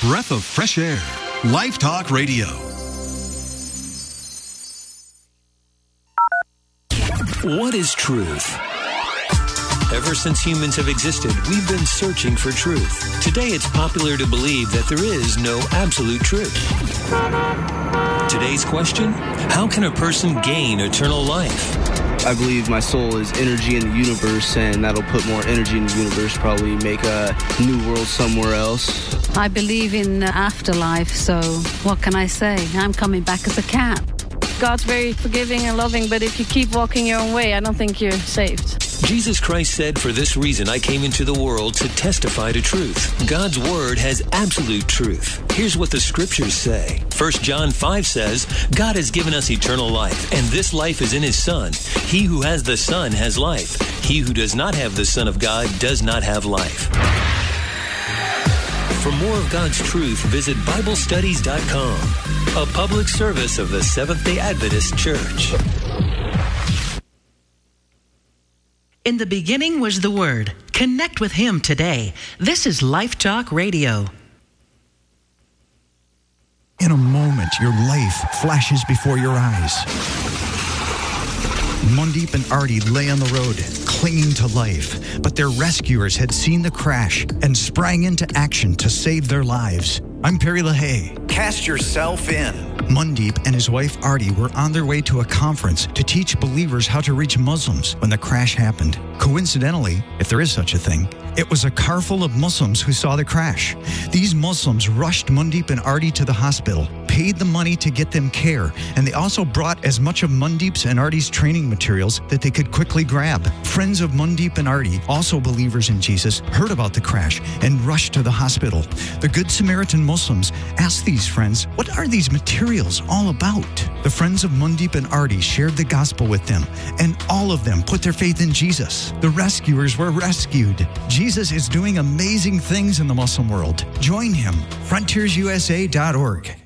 breath of fresh air. Life Talk Radio. What is truth? Ever since humans have existed, we've been searching for truth. Today, it's popular to believe that there is no absolute truth. Today's question: how can a person gain eternal life? I believe my soul is energy in the universe, and that'll put more energy in the universe, probably make a new world somewhere else. I believe in afterlife, so what can I say? I'm coming back as a cat. God's very forgiving and loving, but if you keep walking your own way, I don't think you're saved. Jesus Christ said, "For this reason I came into the world to testify to truth." God's word has absolute truth. Here's what the scriptures say. 1 John 5 says, "God has given us eternal life, and this life is in his Son. He who has the Son has life. He who does not have the Son of God does not have life." For more of God's truth, visit BibleStudies.com, a public service of the Seventh-day Adventist Church. In the beginning was the Word. Connect with Him today. This is Life Talk Radio. In a moment, your life flashes before your eyes. Mandeep and Artie lay on the road, clinging to life, but their rescuers had seen the crash and sprang into action to save their lives. I'm Perry LaHaye. Cast yourself in. Mandeep and his wife Artie were on their way to a conference to teach believers how to reach Muslims when the crash happened. Coincidentally, if there is such a thing, it was a car full of Muslims who saw the crash. These Muslims rushed Mandeep and Artie to the hospital, paid the money to get them care, and they also brought as much of Mandeep's and Artie's training materials that they could quickly grab. Friends of Mandeep and Artie, also believers in Jesus, heard about the crash and rushed to the hospital. The Good Samaritan Muslims asked these friends, "What are these materials all about?" The friends of Mandeep and Artie shared the gospel with them, and all of them put their faith in Jesus. The rescuers were rescued. Jesus is doing amazing things in the Muslim world. Join him. FrontiersUSA.org.